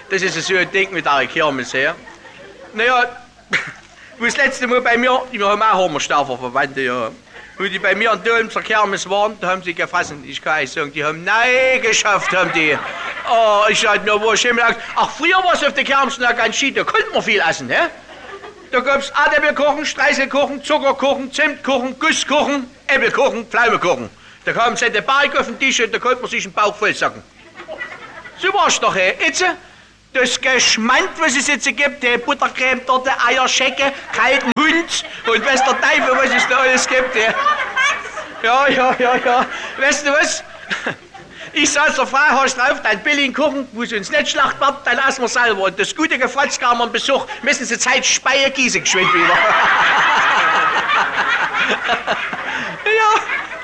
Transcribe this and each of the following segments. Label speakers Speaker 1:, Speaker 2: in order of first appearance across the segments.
Speaker 1: Das ist so ein Ding mit der Kirmes her. Naja, wo das letzte Mal bei mir, wir haben auch Hammerstaufer Verwandte, ja. Wo die bei mir an Dölm zur Kirmes waren, da haben sie gefressen. Ich kann euch sagen, die haben nein geschafft, haben die. Oh, ich sag nur, wo ich gesagt, ach, früher war es auf der Kirmes noch ganz schied, da konnte man viel essen, ne? Da gab's Erdäpfelkuchen, Streiselkuchen, Zuckerkuchen, Zimtkuchen, Gusskuchen, Äpfelkuchen, Pflaumenkuchen. Da kam der Berg auf den Tisch und da konnte man sich den Bauch voll sacken. So war's doch, ey. Jetzt, das Geschmand, was es jetzt gibt, die Buttercreme, Torte, Eierschecke, kalten Hund und weiß der Teufel, was es da alles gibt, ey. Ja. Weißt du was? Ich sag zur Frau, hast drauf, dein billigen Kuchen, wo es uns nicht schlacht wird, dann essen wir selber. Und das gute Gefratz kam am Besuch, müssen Sie Zeit Speyer gießen geschwind wieder. Ja.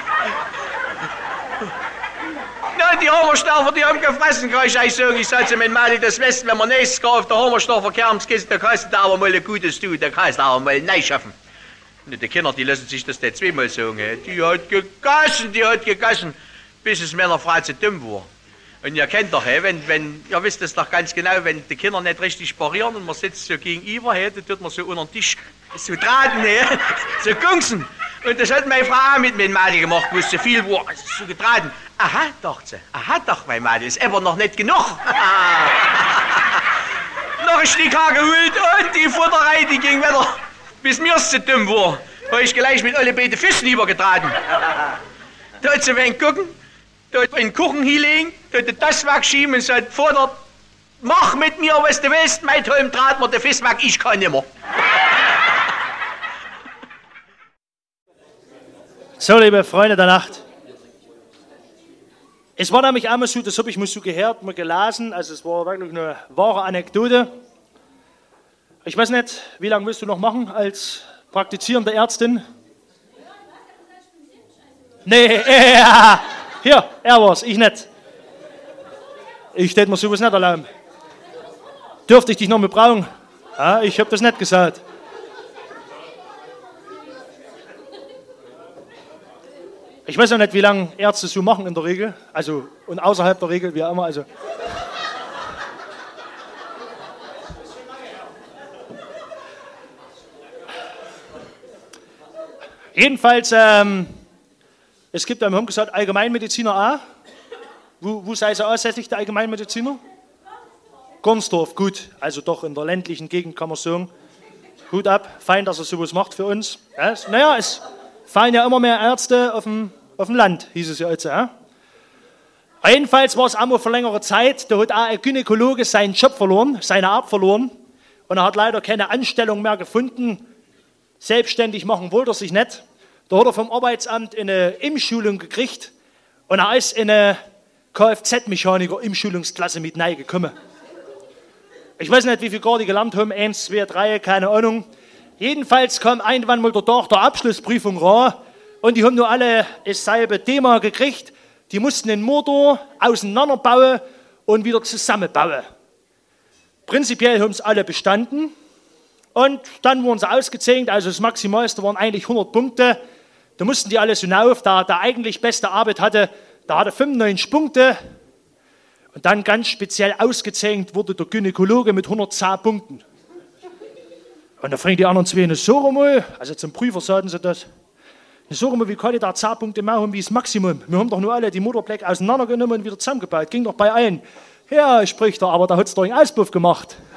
Speaker 1: Na, die Hammerstaufer, die haben gefressen, kann ich euch sagen. Ich sag zu meinem Mann, das Westen, wenn wir nächstes Jahr auf der Hammerstaufer Kerms gehen, da kannst du da aber mal ein Gutes tun, da kannst du aber mal neu schaffen. Die Kinder, die lassen sich das nicht zweimal sagen. Die hat gegessen. Bis es meiner Frau zu dumm war. Und ihr kennt doch, ihr wisst es doch ganz genau, wenn die Kinder nicht richtig parieren und man sitzt so gegenüber, dann tut man so unter den Tisch so traten, so gungsen. Und das hat meine Frau auch mit meinem Mädel gemacht, wo es so viel war, also so getraten. Aha, dachte sie, doch, mein Mädel, ist aber noch nicht genug. Noch ein Stück Haar geholt und die Futterei, die ging weiter, bis mir es zu dumm war. Habe ich gleich mit alle beiden Füßen übergetraten. Da hat sie ein gucken. Da hat einen Kuchen hinlegen, da hat das wegschieben und sagt, Vater, mach mit mir, was du willst, mein Tollen Draht mir der Fisch weg, ich kann nimmer.
Speaker 2: So, liebe Freunde der Nacht. Es war nämlich einmal so, das habe ich mal so gehört, mal gelesen, also es war wirklich eine wahre Anekdote. Ich weiß nicht, wie lange willst du noch machen als praktizierende Ärztin? Nee, ja. Hier, er war's, ich nicht. Ich hätte mir sowas nicht erlauben. Dürfte ich dich noch mal brauchen? Ja, ich hab das nicht gesagt. Ich weiß auch nicht, wie lange Ärzte so machen in der Regel. Also, und außerhalb der Regel, wie auch immer. Also. Jedenfalls, es gibt, wir haben gesagt, Allgemeinmediziner auch. Wo sei sie ansässig, der Allgemeinmediziner? Gornsdorf, gut. Also doch in der ländlichen Gegend kann man sagen. Hut ab, fein, dass er sowas macht für uns. Ja, naja, es fallen ja immer mehr Ärzte auf dem Land, hieß es ja jetzt. Ja. Jedenfalls war es auch mal für längere Zeit, da hat auch ein Gynäkologe seinen Job verloren, seine Arbeit verloren. Und er hat leider keine Anstellung mehr gefunden. Selbstständig machen wollte er sich nicht. Da hat er vom Arbeitsamt eine Umschulung gekriegt und er ist in eine Kfz-Mechaniker-Umschulungsklasse mit reingekommen. Ich weiß nicht, wie viel Grad die gelernt haben, 1, 2, 3, keine Ahnung. Jedenfalls kam irgendwann mal der Tag der Abschlussprüfung ran und die haben nur alle dasselbe Thema gekriegt. Die mussten den Motor auseinanderbauen und wieder zusammenbauen. Prinzipiell haben es alle bestanden und dann wurden sie ausgezeichnet, also das Maximalste waren eigentlich 100 Punkte. Da mussten die alle so hinauf, der eigentlich beste Arbeit hatte, der hatte 95 Punkte. Und dann ganz speziell ausgezeichnet wurde der Gynäkologe mit 110 Punkten. Und da fragen die anderen zwei, eine so mal, also zum Prüfer sagten sie das, eine so mal, wie kann ich da 10 Punkte mehr haben wie das Maximum? Wir haben doch nur alle die Motorbleck auseinandergenommen und wieder zusammengebaut, ging doch bei allen. Ja, spricht er, aber da hat es doch einen Auspuff gemacht.